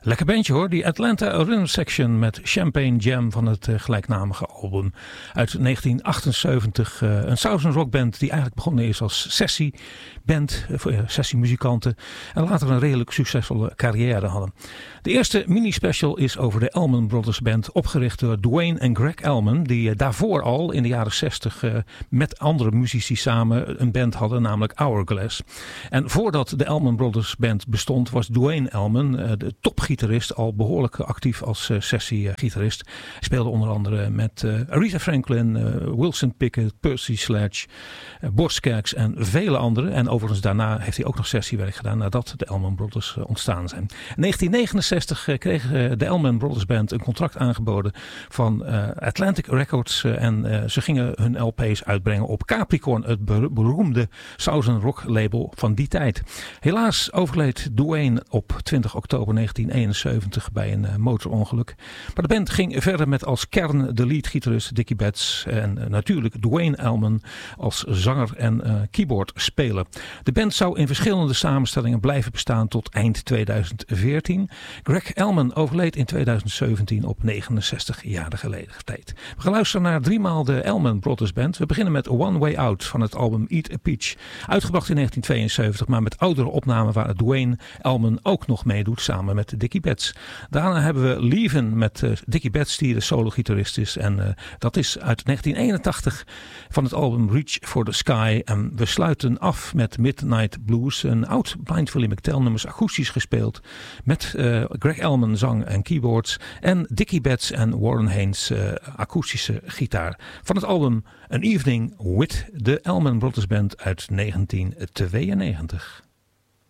Lekker bandje hoor, die Atlanta Rhythm Section met Champagne Jam van het gelijknamige album uit 1978. Een Southern rock band die eigenlijk begonnen is als sessieband, sessiemuzikanten en later een redelijk succesvolle carrière hadden. De eerste mini-special is over de Allman Brothers Band, opgericht door Duane en Greg Allman, die daarvoor al in de jaren 60 met andere muzici samen een band hadden, namelijk Hourglass. En voordat de Allman Brothers Band bestond, was Duane Allman, de topgitarist, al behoorlijk actief als sessiegitarist. Hij speelde onder andere met Aretha Franklin, Wilson Pickett, Percy Sledge, Boz Scaggs en vele anderen. En overigens daarna heeft hij ook nog sessiewerk gedaan nadat de Allman Brothers ontstaan zijn. In 1969 kreeg de Allman Brothers Band een contract aangeboden van Atlantic Records en ze gingen hun LP's uitbrengen op Capricorn, het beroemde Southern rock label van die tijd. Helaas overleed Duane op 20 oktober 1971 bij een motorongeluk. Maar de band ging verder met als kern de leadgitarist Dickie Betts en natuurlijk Duane Allman als zanger en keyboard spelen. De band zou in verschillende samenstellingen blijven bestaan tot eind 2014. Greg Allman overleed in 2017 op 69-jarige leeftijd. We gaan luisteren naar driemaal de Allman Brothers Band. We beginnen met One Way Out van het album Eat a Peach. Uitgebracht in 1972, maar met oudere opnamen waar Duane Allman ook nog meedoet samen met Dickie Betts. Daarna hebben we Leavin' met Dickie Betts, die de solo-gitarist is. En dat is uit 1981 van het album Reach for the Sky. En we sluiten af met Midnight Blues, een oud Blind Willie McTell nummers akoestisch gespeeld. Met Greg Allman zang en keyboards. En Dickie Betts en Warren Haynes akoestische gitaar. Van het album An Evening with the Allman Brothers Band uit 1992.